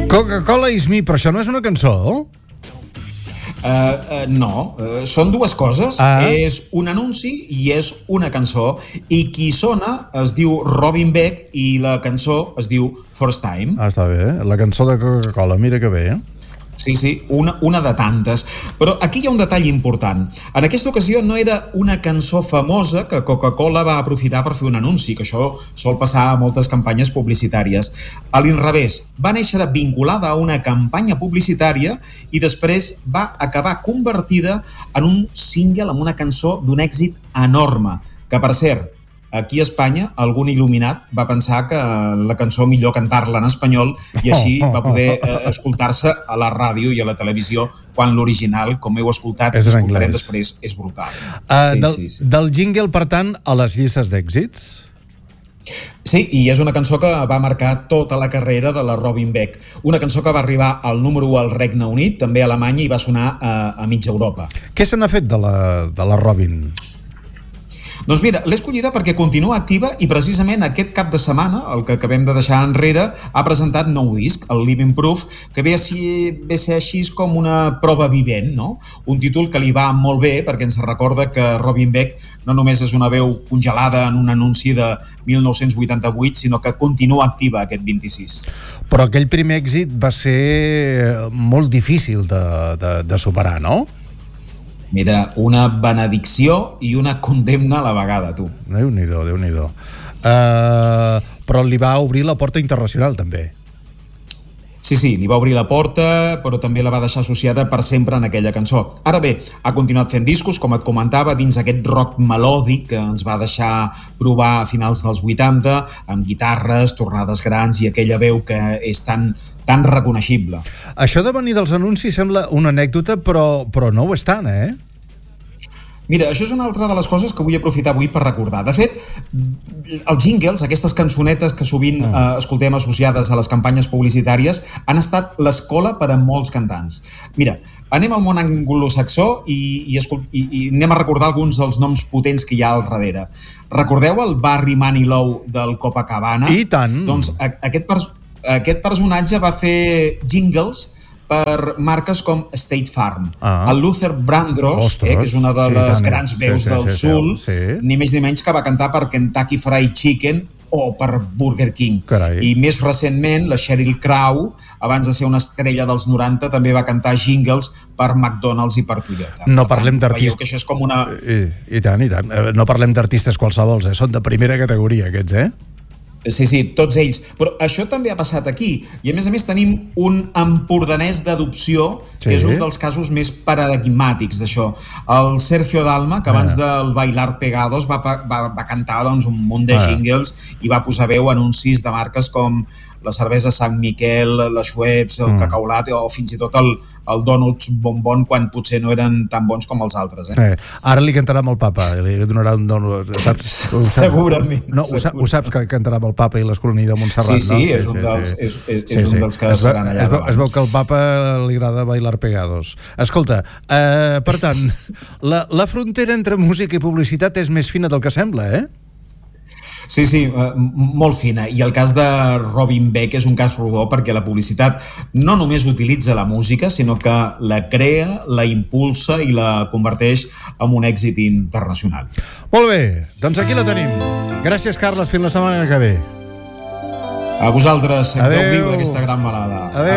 Coca-Cola is me, però això no és una cançó? No, són dues coses. És un anunci i és una cançó, i qui sona es diu Robin Beck i la cançó es diu First Time. Està bé, la cançó de Coca-Cola, mira que bé. Sí, una de tantes. Però aquí hi ha un detall important. En aquesta ocasió no era una cançó famosa que Coca-Cola va aprofitar per fer un anunci, que això sol passar a moltes campanyes publicitàries. A l'inrevés, va néixer vinculada a una campanya publicitària i després va acabar convertida en un single, amb una cançó d'un èxit enorme, que per cert, aquí a Espanya, algun il·luminat va pensar que la cançó millor cantar-la en espanyol i així va poder escoltar-se a la ràdio i a la televisió, quan l'original, com heu escoltat, escoltarem després, és brutal. Del jingle, per tant, a les llistes d'èxits? Sí, i és una cançó que va marcar tota la carrera de la Robin Beck. Una cançó que va arribar al número 1 al Regne Unit, també a Alemanya, i va sonar a mitja Europa. Què se n'ha fet de la Robin? Doncs mira, l'he escollida perquè continua activa i precisament aquest cap de setmana, el que acabem de deixar enrere, ha presentat nou disc, el Living Proof, que ve a ser així com una prova vivent, no? Un títol que li va molt bé perquè ens recorda que Robin Beck no només és una veu congelada en un anunci de 1988, sinó que continua activa aquest 26. Però aquell primer èxit va ser molt difícil de superar, no? Mira, una benedicció i una condemna a la vegada, tu. Déu-n'hi-do, Déu-n'hi-do. Però li va obrir la porta internacional, també. Sí, li va obrir la porta, però també la va deixar associada per sempre en aquella cançó. Ara bé, ha continuat fent discos, com et comentava, dins aquest rock melòdic que ens va deixar provar a finals dels 80, amb guitarres, tornades grans i aquella veu que és tan reconeixible. Això de venir dels anuncis sembla una anècdota, però no ho és tant, eh? Mira, això és una altra de les coses que vull aprofitar avui per recordar. De fet, els jingles, aquestes cançonetes que sovint escoltem associades a les campanyes publicitàries, han estat l'escola per a molts cantants. Mira, anem al món anglosaxó i anem a recordar alguns dels noms potents que hi ha al darrere. Recordeu el Barry Manilow del Copacabana? I tant! Doncs aquest personatge va fer jingles per marques com State Farm. El Luther Vandross, que és una de les grans veus del soul, ni més ni menys que va cantar per Kentucky Fried Chicken o per Burger King. I més recentment, la Sheryl Crow, abans de ser una estrella dels 90, també va cantar jingles per McDonald's i per Toyota. No parlem d'artistes... Veieu que això és com una... I tant. No parlem d'artistes qualsevols, són de primera categoria, aquests, Sí, tots ells. Però això també ha passat aquí. I a més tenim un empordanès d'adopció, que és un dels casos més paradigmàtics d'això. El Sergio Dalma, que abans del Bailar Pegados va cantar un munt de jingles i va posar veu a anuncis de marques com la cervesa Sant Miquel, la Schweppes, el Cacau Latte o fins i tot el Donuts Bonbon, quan potser no eren tan bons com els altres. Ara li cantarà amb el papa, li donarà un donut, saps? Segurament. No, ho saps que cantarà amb el papa i l'Escolania de Montserrat, no? Sí, és un dels que seran allà davant. Es veu que al papa li agrada Bailar Pegados. Escolta, per tant, la frontera entre música i publicitat és més fina del que sembla, Sí, molt fina. I el cas de Robin Beck és un cas rodó perquè la publicitat no només utilitza la música, sinó que la crea, la impulsa i la converteix en un èxit internacional. Molt bé, doncs aquí la tenim. Gràcies, Carles, fins la setmana que ve. A vosaltres, que gaudiu d'aquesta gran balada. Adéu.